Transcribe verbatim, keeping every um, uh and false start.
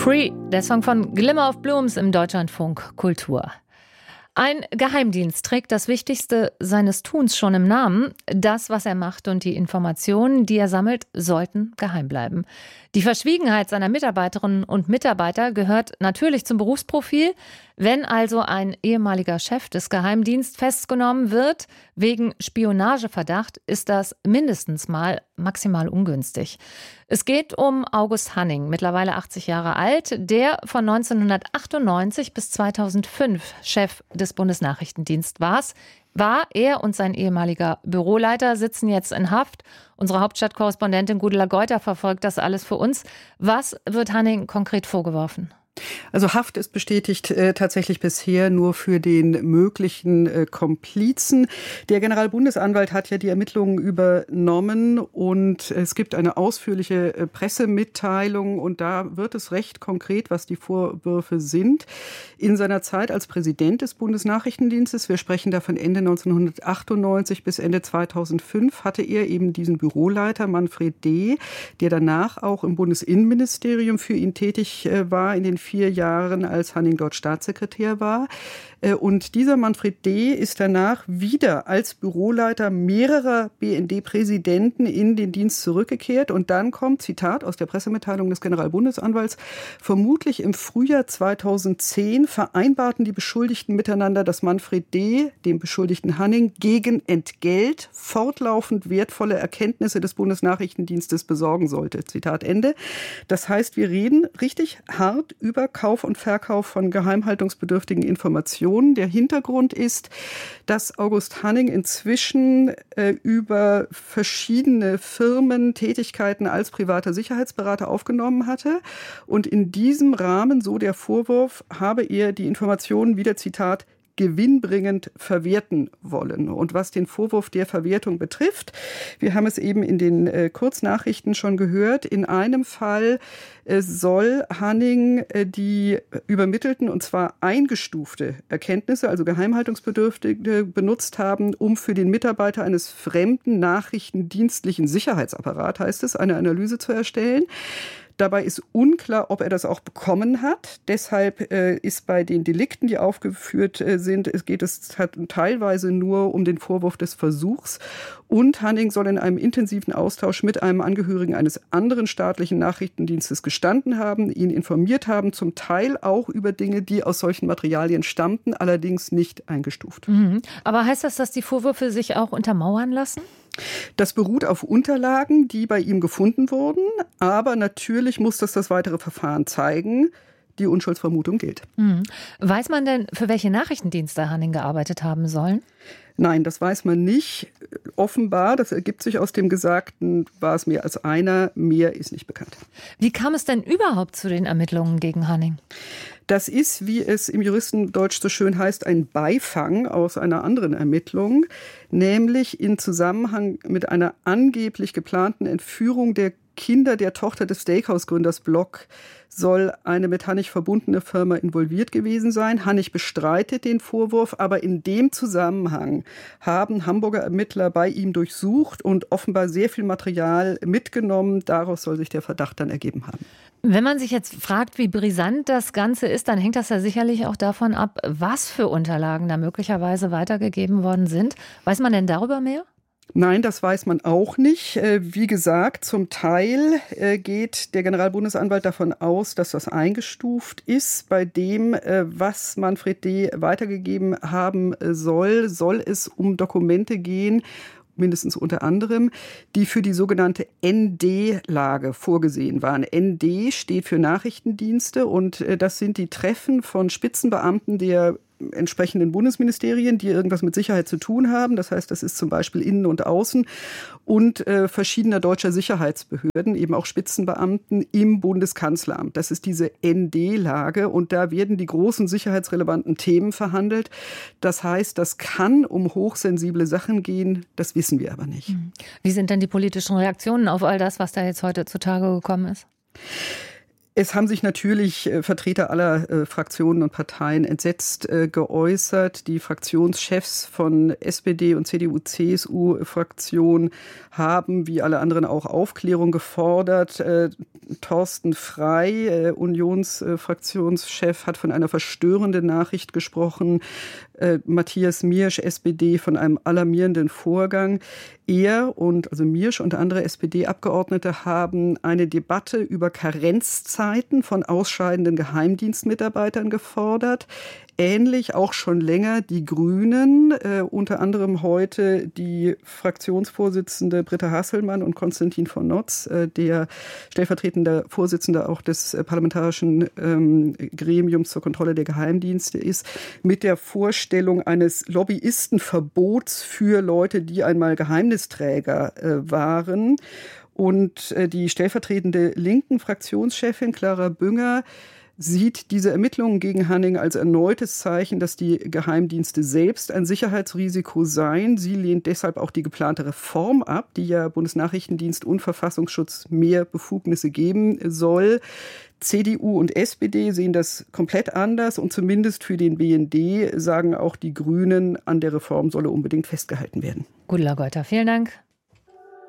Free, der Song von Glimmer of Blooms im Deutschlandfunk Kultur. Ein Geheimdienst trägt das Wichtigste seines Tuns schon im Namen. Das, was er macht und die Informationen, die er sammelt, sollten geheim bleiben. Die Verschwiegenheit seiner Mitarbeiterinnen und Mitarbeiter gehört natürlich zum Berufsprofil. Wenn also ein ehemaliger Chef des Geheimdienstes festgenommen wird, wegen Spionageverdacht, ist das mindestens mal maximal ungünstig. Es geht um August Hanning, mittlerweile achtzig Jahre alt, der von neunzehnhundertachtundneunzig bis zweitausendfünf Chef des Bundesnachrichtendienstes war. War er und sein ehemaliger Büroleiter sitzen jetzt in Haft. Unsere Hauptstadtkorrespondentin Gudula Geuter verfolgt das alles für uns. Was wird Hanning konkret vorgeworfen? Also Haft ist bestätigt äh, tatsächlich bisher nur für den möglichen äh, Komplizen. Der Generalbundesanwalt hat ja die Ermittlungen übernommen und es gibt eine ausführliche äh, Pressemitteilung und da wird es recht konkret, was die Vorwürfe sind. In seiner Zeit als Präsident des Bundesnachrichtendienstes, wir sprechen da von Ende neunzehnhundertachtundneunzig bis Ende zweitausendfünf, hatte er eben diesen Büroleiter Manfred D., der danach auch im Bundesinnenministerium für ihn tätig äh, war in den vier Jahren, als Hanning dort Staatssekretär war. Und dieser Manfred D. ist danach wieder als Büroleiter mehrerer B N D-Präsidenten in den Dienst zurückgekehrt. Und dann kommt, Zitat aus der Pressemitteilung des Generalbundesanwalts, vermutlich im Frühjahr zweitausendzehn vereinbarten die Beschuldigten miteinander, dass Manfred D. dem Beschuldigten Hanning gegen Entgelt fortlaufend wertvolle Erkenntnisse des Bundesnachrichtendienstes besorgen sollte. Zitat Ende. Das heißt, wir reden richtig hart über Kauf und Verkauf von geheimhaltungsbedürftigen Informationen. Der Hintergrund ist, dass August Hanning inzwischen äh, über verschiedene Firmen Tätigkeiten als privater Sicherheitsberater aufgenommen hatte. Und in diesem Rahmen, so der Vorwurf, habe er die Informationen wieder, Zitat, gewinnbringend verwerten wollen. Und was den Vorwurf der Verwertung betrifft, wir haben es eben in den äh, Kurznachrichten schon gehört, in einem Fall äh, soll Hanning äh, die übermittelten, und zwar eingestufte Erkenntnisse, also geheimhaltungsbedürftige, benutzt haben, um für den Mitarbeiter eines fremden nachrichtendienstlichen Sicherheitsapparats, heißt es, eine Analyse zu erstellen. Dabei ist unklar, ob er das auch bekommen hat. Deshalb äh, ist bei den Delikten, die aufgeführt äh, sind, es geht es hat teilweise nur um den Vorwurf des Versuchs. Und Hanning soll in einem intensiven Austausch mit einem Angehörigen eines anderen staatlichen Nachrichtendienstes gestanden haben, ihn informiert haben, zum Teil auch über Dinge, die aus solchen Materialien stammten, allerdings nicht eingestuft. Mhm. Aber heißt das, dass die Vorwürfe sich auch untermauern lassen? Das beruht auf Unterlagen, die bei ihm gefunden wurden. Aber natürlich muss das das weitere Verfahren zeigen. Die Unschuldsvermutung gilt. Mhm. Weiß man denn, für welche Nachrichtendienste Hanning gearbeitet haben sollen? Nein, das weiß man nicht. Offenbar, das ergibt sich aus dem Gesagten, war es mehr als einer. Mehr ist nicht bekannt. Wie kam es denn überhaupt zu den Ermittlungen gegen Hanning? Das ist, wie es im Juristendeutsch so schön heißt, ein Beifang aus einer anderen Ermittlung, nämlich in Zusammenhang mit einer angeblich geplanten Entführung der Kinder der Tochter des Steakhouse-Gründers Block soll eine mit Hannig verbundene Firma involviert gewesen sein. Hannig bestreitet den Vorwurf, aber in dem Zusammenhang haben Hamburger Ermittler bei ihm durchsucht und offenbar sehr viel Material mitgenommen. Daraus soll sich der Verdacht dann ergeben haben. Wenn man sich jetzt fragt, wie brisant das Ganze ist, dann hängt das ja sicherlich auch davon ab, was für Unterlagen da möglicherweise weitergegeben worden sind. Weiß man denn darüber mehr? Nein, das weiß man auch nicht. Wie gesagt, zum Teil geht der Generalbundesanwalt davon aus, dass das eingestuft ist. Bei dem, was Manfred D. weitergegeben haben soll, soll es um Dokumente gehen, mindestens unter anderem, die für die sogenannte N D-Lage vorgesehen waren. N D steht für Nachrichtendienste und das sind die Treffen von Spitzenbeamten der entsprechenden Bundesministerien, die irgendwas mit Sicherheit zu tun haben. Das heißt, das ist zum Beispiel Innen und Außen und äh, verschiedener deutscher Sicherheitsbehörden, eben auch Spitzenbeamten im Bundeskanzleramt. Das ist diese N D-Lage und da werden die großen sicherheitsrelevanten Themen verhandelt. Das heißt, das kann um hochsensible Sachen gehen, das wissen wir aber nicht. Wie sind denn die politischen Reaktionen auf all das, was da jetzt heute zutage gekommen ist? Es haben sich natürlich äh, Vertreter aller äh, Fraktionen und Parteien entsetzt äh, geäußert. Die Fraktionschefs von S P D und C D U C S U-Fraktion haben, wie alle anderen, auch Aufklärung gefordert. Äh, Thorsten Frey, äh, Unionsfraktionschef, äh, hat von einer verstörenden Nachricht gesprochen. Äh, Matthias Miersch, S P D, von einem alarmierenden Vorgang. Er und also Miersch und andere S P D-Abgeordnete haben eine Debatte über Karenzzeiten von ausscheidenden Geheimdienstmitarbeitern gefordert. Ähnlich auch schon länger die Grünen, äh, unter anderem heute die Fraktionsvorsitzende Britta Hasselmann und Konstantin von Notz, äh, der stellvertretende Vorsitzende auch des äh, parlamentarischen ähm, Gremiums zur Kontrolle der Geheimdienste ist, mit der Vorstellung eines Lobbyistenverbots für Leute, die einmal Geheimnisträger äh, waren. Und äh, die stellvertretende linken Fraktionschefin Clara Bünger sieht diese Ermittlungen gegen Hanning als erneutes Zeichen, dass die Geheimdienste selbst ein Sicherheitsrisiko seien. Sie lehnt deshalb auch die geplante Reform ab, die ja Bundesnachrichtendienst und Verfassungsschutz mehr Befugnisse geben soll. C D U und S P D sehen das komplett anders und zumindest für den B N D sagen auch die Grünen, an der Reform solle unbedingt festgehalten werden. Gudula Geuter, vielen Dank.